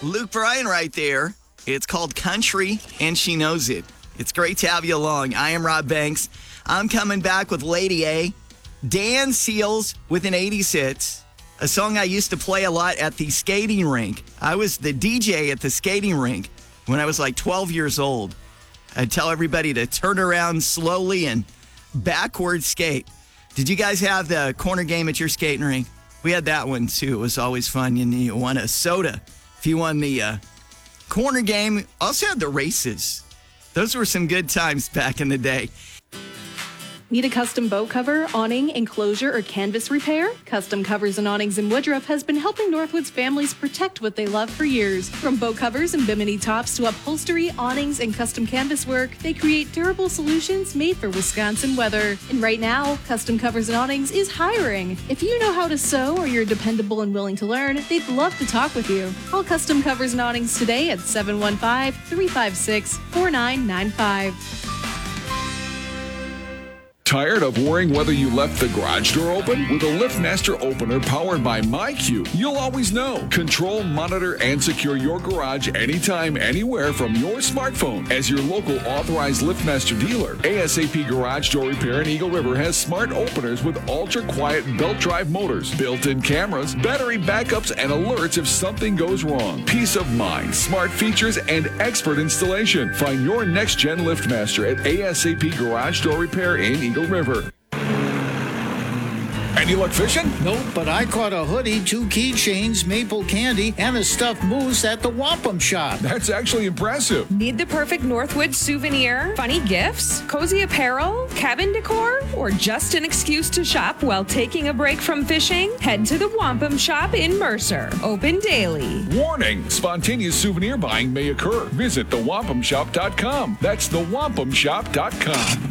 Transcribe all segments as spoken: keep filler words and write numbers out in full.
Luke Bryan right there. It's called Country, and she knows it. It's great to have you along. I am Rob Banks. I'm coming back with Lady A. Dan Seals with an eighties hits, a song I used to play a lot at the skating rink. I was the D J at the skating rink when I was like twelve years old. I'd tell everybody to turn around slowly and backward skate. Did you guys have the corner game at your skating rink? We had that one too. It was always fun. You, you won a soda if you won the uh, corner game. Also had the races. Those were some good times back in the day. Need a custom boat cover, awning, enclosure, or canvas repair? Custom Covers and Awnings in Woodruff has been helping Northwoods families protect what they love for years. From boat covers and bimini tops to upholstery, awnings, and custom canvas work, they create durable solutions made for Wisconsin weather. And right now, Custom Covers and Awnings is hiring. If you know how to sew or you're dependable and willing to learn, they'd love to talk with you. Call Custom Covers and Awnings today at seven one five, three five six, four nine nine five. Tired of worrying whether you left the garage door open? With a LiftMaster opener powered by MyQ, you'll always know. Control, monitor, and secure your garage anytime, anywhere from your smartphone. As your local authorized LiftMaster dealer, ASAP Garage Door Repair in Eagle River has smart openers with ultra-quiet belt drive motors, built-in cameras, battery backups, and alerts if something goes wrong. Peace of mind, smart features, and expert installation. Find your next-gen LiftMaster at ASAP Garage Door Repair in Eagle River. Any luck fishing? Nope, but I caught a hoodie, two keychains, maple candy, and a stuffed moose at the Wampum Shop. That's actually impressive. Need the perfect Northwoods souvenir, funny gifts, cozy apparel, cabin decor, or just an excuse to shop while taking a break from fishing? Head to the Wampum Shop in Mercer. Open daily. Warning! Spontaneous souvenir buying may occur. Visit the wampum shop dot com. That's the wampum shop dot com.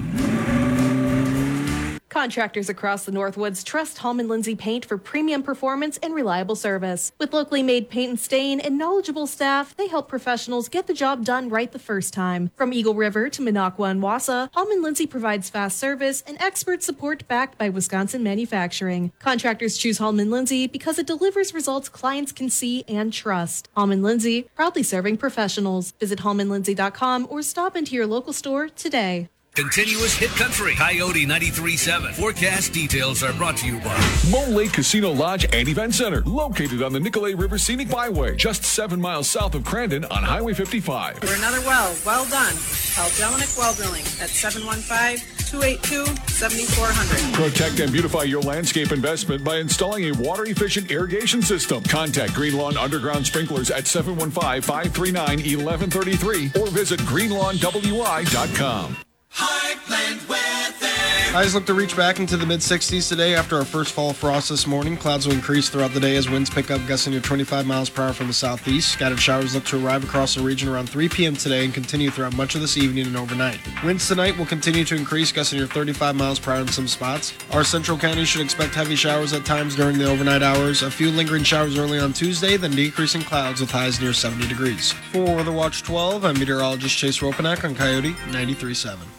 Contractors across the Northwoods trust Hallman Lindsay Paint for premium performance and reliable service. With locally made paint and stain and knowledgeable staff, they help professionals get the job done right the first time. From Eagle River to Minocqua and Wausau, Hallman Lindsay provides fast service and expert support backed by Wisconsin manufacturing. Contractors choose Hallman Lindsay because it delivers results clients can see and trust. Hallman Lindsay, proudly serving professionals. Visit hallman lindsay dot com or stop into your local store today. Continuous hit country. Coyote ninety-three point seven. Forecast details are brought to you by Moon Lake Casino Lodge and Event Center, located on the Nicolet River Scenic Byway, just seven miles south of Crandon on Highway fifty-five. For another well, well done. Call Jelinek Well Drilling at seven one five, two eight two, seven four zero zero. Protect and beautify your landscape investment by installing a water-efficient irrigation system. Contact Green Lawn Underground Sprinklers at seven one five, five three nine, one one three three or visit green lawn w i dot com. Heartland weather. Highs look to reach back into the mid-sixties today after our first fall frost this morning. Clouds will increase throughout the day as winds pick up, gusting to twenty-five miles per hour from the southeast. Scattered showers look to arrive across the region around three p.m. today and continue throughout much of this evening and overnight. Winds tonight will continue to increase, gusting to thirty-five miles per hour in some spots. Our central county should expect heavy showers at times during the overnight hours. A few lingering showers early on Tuesday, then decreasing clouds with highs near seventy degrees. For Weather Watch twelve, I'm meteorologist Chase Ropanak on Coyote ninety-three point seven.